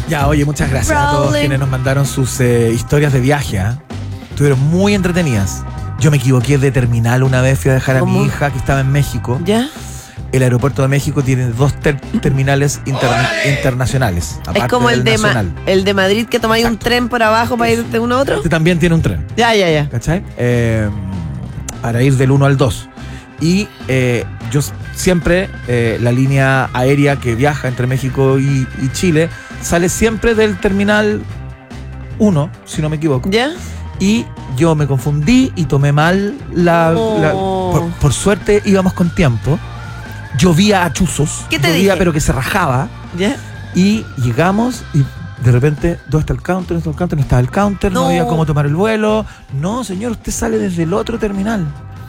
Ya, oye, muchas gracias a todos quienes nos mandaron sus historias de viaje. Estuvieron muy entretenidas. Yo me equivoqué de terminal una vez, fui a dejar a mi hija que estaba en México. ¿Ya? El aeropuerto de México tiene dos terminales internacionales. Es como el de Madrid, que tomáis un tren por abajo para ir de uno a otro. Este también tiene un tren. Ya. ¿Cachai? Para ir del 1 al 2. Y yo siempre, la línea aérea que viaja entre México y Chile, sale siempre del terminal 1, si no me equivoco. ¿Ya? Y yo me confundí y tomé mal por suerte íbamos con tiempo. Llovía a chuzos. ¿Qué te llovía, dije? pero que se rajaba. ¿Ya? Y llegamos y de repente, ¿dónde está el counter? ¿Dónde está el counter? No estaba el counter, no había cómo tomar el vuelo. No, señor, usted sale desde el otro terminal.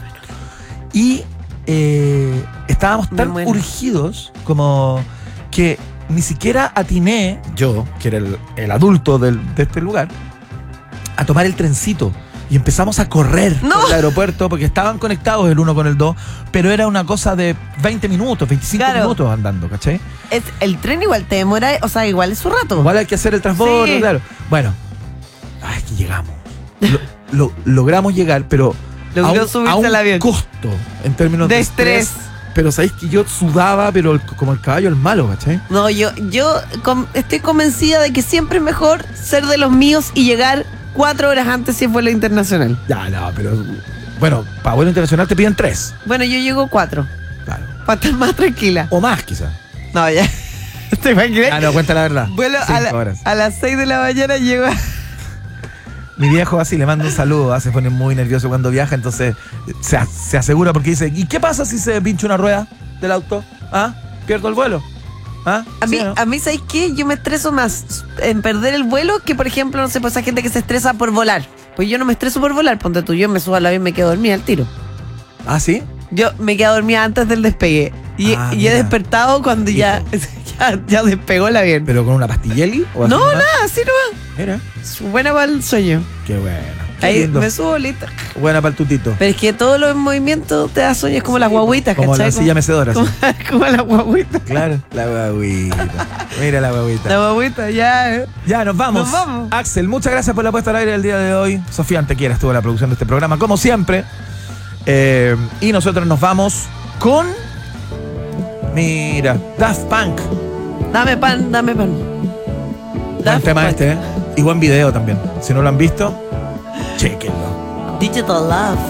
Y estábamos tan urgidos como que ni siquiera atiné, yo, que era el adulto de este lugar, a tomar el trencito. Y empezamos a correr por el aeropuerto porque estaban conectados el 1 con el 2, pero era una cosa de 20 minutos, 25 minutos andando, ¿cachai? El tren igual te demora, o sea, igual es su rato. Igual hay que hacer el transbordo, claro. Bueno, que llegamos. Logramos llegar, pero logró subirse al avión. Costo en términos de estrés. Pero sabéis que yo sudaba, pero como el caballo el malo, ¿cachai? No, yo estoy convencida de que siempre es mejor ser de los míos y llegar 4 horas antes si es vuelo internacional. Ya, no, pero bueno, para vuelo internacional te piden 3. Bueno, yo llego 4. Claro. Para estar más tranquila. O más, quizás. No, ya. ¿Te imaginas? Ah, no, cuenta la verdad. Vuelo a las 6 de la mañana llego Mi viejo así le manda un saludo, se pone muy nervioso cuando viaja, entonces se asegura porque dice, ¿y qué pasa si se pincha una rueda del auto? ¿Pierdo el vuelo? A mí, ¿sabes qué? Yo me estreso más en perder el vuelo que, por ejemplo, no sé, pues esa gente que se estresa por volar. Pues yo no me estreso por volar, ponte tú, yo me subo al avión y me quedo dormida al tiro. ¿Ah, sí? Yo me quedo dormida antes del despegue. Y he despertado cuando ya despegó el avión. ¿Pero con una pastilleli? No, nada, así nomás. Era. Buena para el sueño. Qué bueno. Ahí me subo lista. Buena para el tutito. Pero es que todos los movimientos te da sueño, es como las guaguitas, como ¿cachai? La silla mecedora. Como las guaguitas. Claro, la guaguita. Mira la guaguita. La guaguita, ya. Ya, nos vamos. Axel, muchas gracias por la puesta al aire del día de hoy. Sofía Antequera estuvo en la producción de este programa, como siempre. Y nosotros nos vamos con... Mira, Daft Punk. Dame pan. Buen tema y buen video también. Si no lo han visto, chéquenlo. Digital Love.